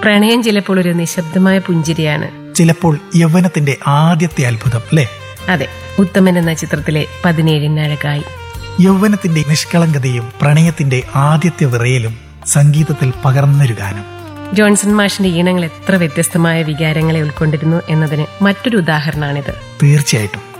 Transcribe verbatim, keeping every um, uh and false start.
പ്രണയം ചിലപ്പോൾ ഒരു നിശബ്ദമായ പുഞ്ചിരിയാണ്. ചിലപ്പോൾ യൗവനത്തിന്റെ ആദ്യത്തെ അത്ഭുതം, അല്ലേ? അതെ, ഉത്തമൻ എന്ന ചിത്രത്തിലെ പതിനേഴിനഴകായി. യൗവനത്തിന്റെ നിഷ്കളങ്കതയും പ്രണയത്തിന്റെ ആദ്യത്തെ വിറയലും സംഗീതത്തിൽ പകർന്നൊരു ഗാനം. ജോൺസൺ മാഷിന്റെ ഈണങ്ങൾ എത്ര വ്യത്യസ്തമായ വികാരങ്ങളെ ഉൾക്കൊണ്ടിരുന്നു എന്നതിന് മറ്റൊരു ഉദാഹരണമാണിത്. തീർച്ചയായിട്ടും.